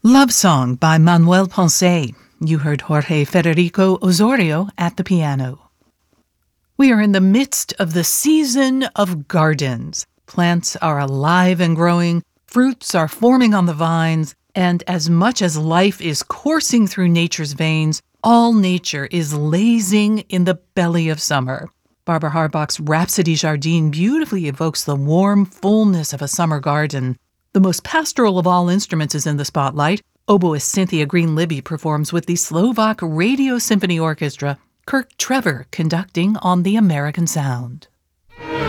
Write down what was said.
Love Song by Manuel Ponce. You heard Jorge Federico Osorio at the piano. We are in the midst of the season of gardens. Plants are alive and growing, fruits are forming on the vines, and as much as life is coursing through nature's veins, all nature is lazing in the belly of summer. Barbara Harbach's Rhapsody Jardine beautifully evokes the warm fullness of a summer garden. The most pastoral of all instruments is in the spotlight. Oboist Cynthia Green-Libby performs with the Slovak Radio Symphony Orchestra, Kirk Trevor conducting on the American Sound.